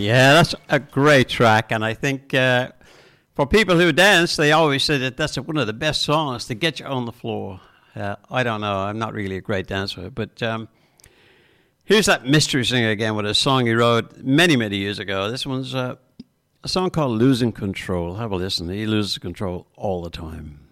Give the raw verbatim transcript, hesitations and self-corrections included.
Yeah, that's a great track, and I think uh, for people who dance, they always say that that's one of the best songs to get you on the floor. Uh, I don't know, I'm not really a great dancer, but um, here's that mystery singer again with a song he wrote many, many years ago. This one's uh, a song called Losing Control. Have a listen. He loses control all the time.